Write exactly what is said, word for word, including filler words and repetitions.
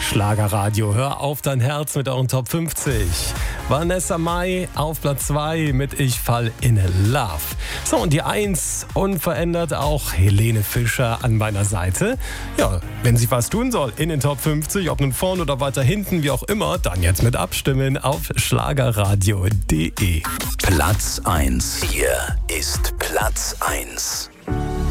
Schlagerradio. Hör auf dein Herz mit euren Top fünfzig. Vanessa Mai auf Platz zwei mit Ich fall in Love. So, und die eins unverändert auch Helene Fischer an meiner Seite. Ja, wenn sie was tun soll in den Top fünfzig, ob nun vorn oder weiter hinten, wie auch immer, dann jetzt mit abstimmen auf schlagerradio punkt de. Platz eins. Hier ist Platz eins.